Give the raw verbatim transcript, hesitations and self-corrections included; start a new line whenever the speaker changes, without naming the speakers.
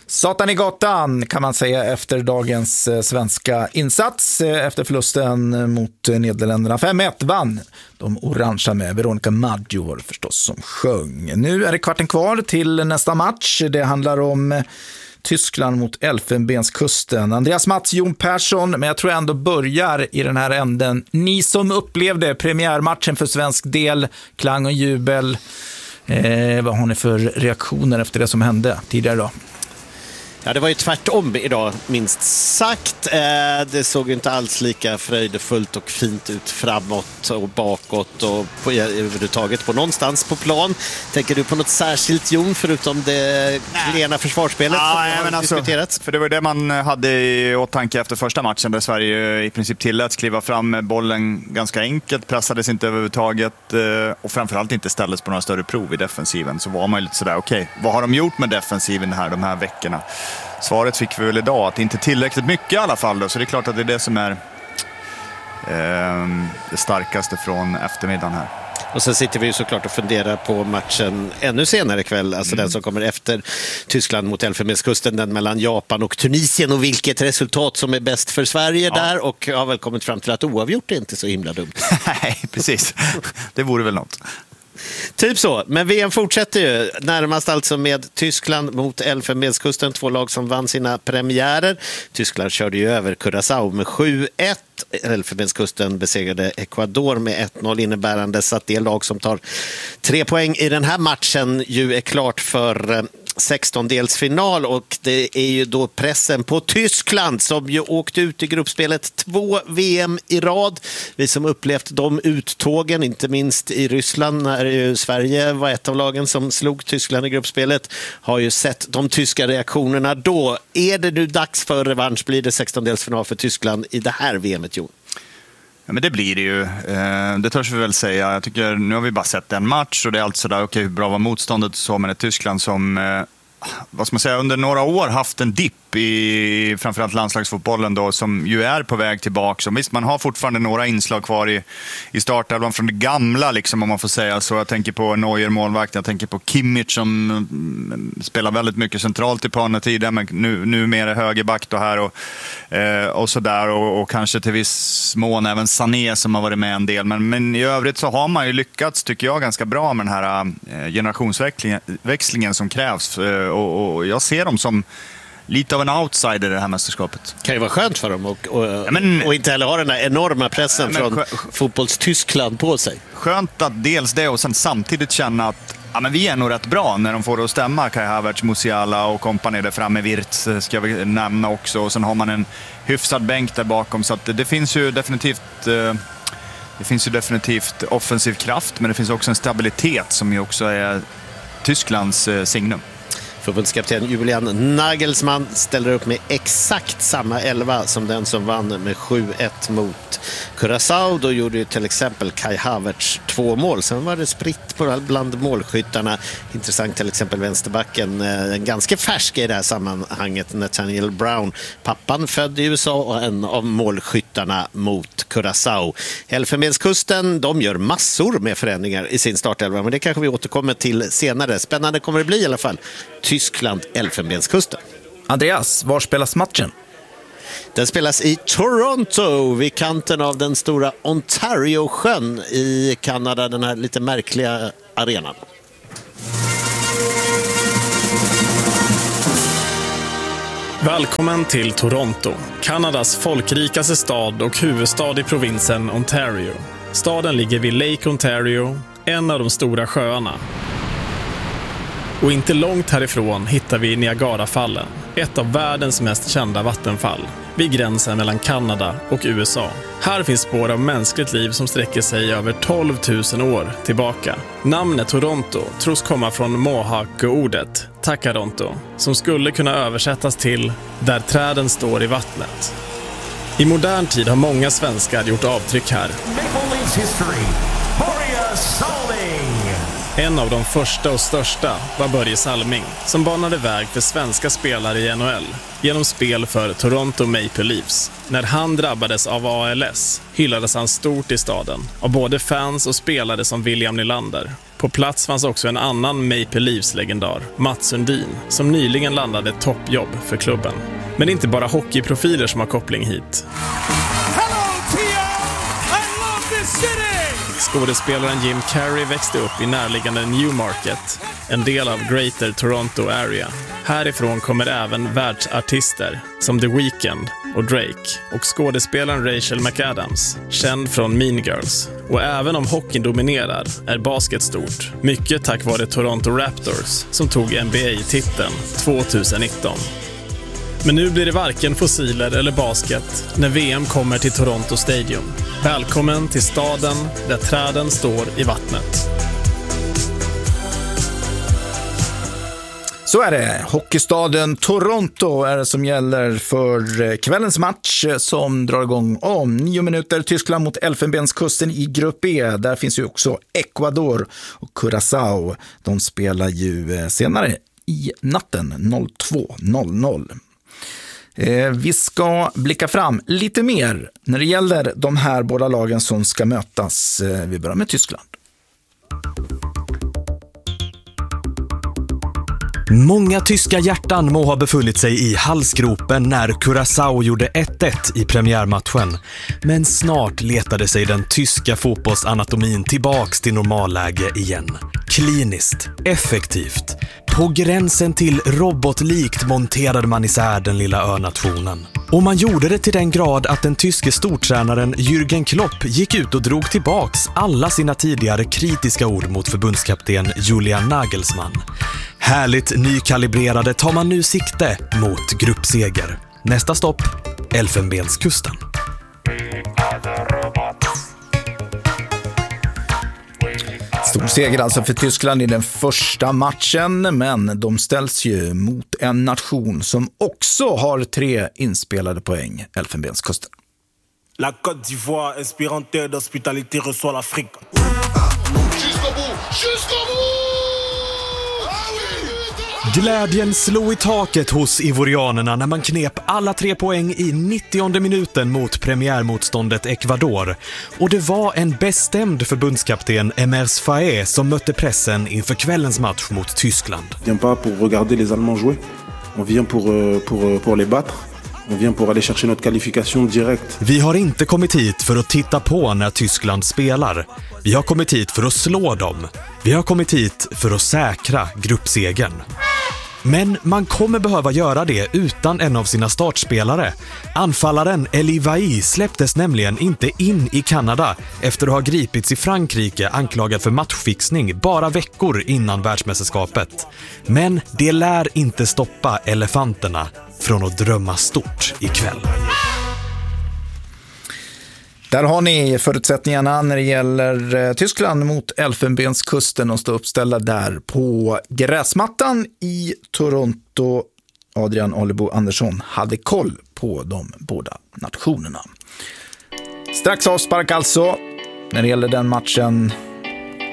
Satan i gatan kan man säga efter dagens svenska insats. Efter förlusten mot Nederländerna fem ett vann de orangea med Veronica Maggio förstås som sjöng. Nu är det kvarten kvar till nästa match. Det handlar om Tyskland mot Elfenbenskusten. Andreas Mats, Jon Persson, men jag tror jag ändå börjar i den här änden. Ni som upplevde premiärmatchen för svensk del, klang och jubel. Eh, vad har ni för reaktioner efter det som hände tidigare då?
Ja, det var ju tvärtom idag, minst sagt. Eh, det såg ju inte alls lika fröjdefullt och fint ut framåt och bakåt och på, överhuvudtaget på någonstans på plan. Tänker du på något särskilt, Jon, förutom det klena försvarsspelet
ja,
som
nej,
har
men
diskuterats?
Alltså, för det var det man hade i åtanke efter första matchen där Sverige i princip tilläts kliva fram med bollen ganska enkelt, pressades inte överhuvudtaget och framförallt inte ställdes på några större prov i defensiven. Så var man ju lite sådär, okej, okay, vad har de gjort med defensiven här de här veckorna? Svaret fick vi väl idag, att det inte är tillräckligt mycket i alla fall då, så det är klart att det är det som är eh, det starkaste från eftermiddagen här.
Och sen sitter vi ju såklart och funderar på matchen ännu senare ikväll, alltså mm. den som kommer efter Tyskland mot Elfenbenskusten, den mellan Japan och Tunisien, och vilket resultat som är bäst för Sverige ja. där, och jag har väl kommit fram till att oavgjort är inte så himla dumt.
Nej, precis. Det vore väl något.
Typ så, men V M fortsätter ju närmast alltså med Tyskland mot Elfenbenskusten, två lag som vann sina premiärer. Tyskland körde ju över Curaçao med sju ett. Elfenbenskusten besegrade Ecuador med ett noll, innebärande så att det lag som tar tre poäng i den här matchen ju är klart för sextondelsfinal, och det är ju då pressen på Tyskland som ju åkte ut i gruppspelet två V M i rad. Vi som upplevt de uttågen, inte minst i Ryssland när ju Sverige var ett av lagen som slog Tyskland i gruppspelet, har ju sett de tyska reaktionerna då. Är det nu dags för revansch? Blir det sextondelsfinal för Tyskland i det här V M:et, Jon?
Ja, men det blir det ju. Det törs vi väl säga. Jag tycker, nu har vi bara sett en match och det är alltså där, okej, okay, hur bra var motståndet så, men ett Tyskland som, vad ska man säga, under några år haft en dipp i framförallt landslagsfotbollen då, som ju är på väg tillbaka. Så visst, man har fortfarande några inslag kvar i, i startelvan från det gamla, liksom, om man får säga så. Jag tänker på Neuer, målvakt, jag tänker på Kimmich som mm, spelar väldigt mycket centralt i planen tidigare, men nu, nu mer högerback då här och, eh, och sådär, och, och kanske till viss mån även Sané som har varit med en del. Men, men i övrigt så har man ju lyckats, tycker jag, ganska bra med den här eh, generationsväxlingen som krävs, eh, och, och jag ser dem som lite av en outsider i det här mästerskapet.
Kan ju vara skönt för dem och, och, ja, men, och inte heller ha den här enorma pressen ja, från fotbolls-Tyskland på sig.
Skönt att dels det och sen samtidigt känna att ja, men vi är nog rätt bra när de får det att stämma. Kai Havertz, Musiala och kompani där framme, Wirtz ska vi nämna också. Och sen har man en hyfsad bänk där bakom, så att det, det finns ju definitivt det finns ju definitivt offensiv kraft, men det finns också en stabilitet som ju också är Tysklands signum.
Förbundskapten Julian Nagelsmann ställer upp med exakt samma elva som den som vann med sju ett mot Curaçao. Då gjorde ju till exempel Kai Havertz två mål. Sen var det spritt på bland målskyttarna. Intressant till exempel vänsterbacken, en ganska färsk i det här sammanhanget, Nathaniel Brown. Pappan född i U S A och en av målskyttarna mot Curaçao. Elfenbenskusten, de gör massor med förändringar i sin startelva, men det kanske vi återkommer till senare. Spännande kommer det bli i alla fall. Tyskland, Elfenbenskusten.
Andreas, var spelas matchen?
Den spelas i Toronto, vid kanten av den stora Ontario-sjön i Kanada, den här lite märkliga arenan.
Välkommen till Toronto, Kanadas folkrikaste stad och huvudstad i provinsen Ontario. Staden ligger vid Lake Ontario, en av de stora sjöarna. Och inte långt härifrån hittar vi Niagarafallen, ett av världens mest kända vattenfall, vid gränsen mellan Kanada och U S A. Här finns spår av mänskligt liv som sträcker sig över tolv tusen år tillbaka. Namnet Toronto tros komma från Mohawk-ordet Takaronto, som skulle kunna översättas till där träden står i vattnet. I modern tid har många svenskar gjort avtryck här. En av de första och största var Börje Salming, som banade väg för svenska spelare i N H L genom spel för Toronto Maple Leafs. När han drabbades av A L S hyllades han stort i staden av både fans och spelare som William Nylander. På plats fanns också en annan Maple Leafs-legendar, Mats Sundin, som nyligen landade ett toppjobb för klubben. Men det är inte bara hockeyprofiler som har koppling hit. Skådespelaren Jim Carrey växte upp i närliggande Newmarket, en del av Greater Toronto Area. Härifrån kommer även världsartister som The Weeknd och Drake och skådespelaren Rachel McAdams, känd från Mean Girls. Och även om hockeyn dominerar är basket stort, mycket tack vare Toronto Raptors som tog N B A-titeln tjugonitton. Men nu blir det varken fossiler eller basket när V M kommer till Toronto Stadium. Välkommen till staden där träden står i vattnet.
Så är det. Hockeystaden Toronto är det som gäller för kvällens match som drar igång om nio minuter. Tyskland mot Elfenbenskusten i grupp E. Där finns ju också Ecuador och Curaçao. De spelar ju senare i natten två noll noll. Vi ska blicka fram lite mer när det gäller de här båda lagen som ska mötas. Vi börjar med Tyskland.
Många tyska hjärtan må ha befunnit sig i halsgropen när Curaçao gjorde ett ett i premiärmatchen. Men snart letade sig den tyska fotbollsanatomin tillbaks till normalläge igen. Kliniskt, effektivt. På gränsen till robotlikt monterade man isär den lilla önationen. Och man gjorde det till den grad att den tyske stortränaren Jürgen Klopp gick ut och drog tillbaks alla sina tidigare kritiska ord mot förbundskapten Julian Nagelsmann. Härligt nykalibrerade tar man nu sikte mot gruppseger. Nästa stopp, Elfenbenskusten.
Stor seger alltså för Tyskland i den första matchen, men de ställs ju mot en nation som också har tre inspelade poäng, Elfenbenskusten.
La Côte d'Ivoire, inspirante d'hospitalité, reçoit l'Afrique.
Jusqu'au bout, jusqu'au bout!
Glädjen slog i taket hos ivorianerna när man knep alla tre poäng i nittionde minuten mot premiärmotståndet Ecuador. Och det var en bestämd förbundskapten Emers Faé som mötte pressen inför kvällens match mot Tyskland.
On vient pas pour regarder les Allemands jouer. On vient pour, pour, pour les battre. On vient pour aller chercher notre qualification direct.
Vi har inte kommit hit för att titta på när Tyskland spelar. Vi har kommit hit för att slå dem. Vi har kommit hit för att säkra gruppsegern. Men man kommer behöva göra det utan en av sina startspelare. Anfallaren Elie Wahi släpptes nämligen inte in i Kanada efter att ha gripits i Frankrike anklagad för matchfixning bara veckor innan världsmästerskapet. Men det lär inte stoppa elefanterna från att drömma stort ikväll.
Där har ni förutsättningarna när det gäller Tyskland mot Elfenbenskusten och stå uppställda där på gräsmattan i Toronto. Adrian Olibo Andersson hade koll på de båda nationerna. Strax avspark alltså när det gäller den matchen.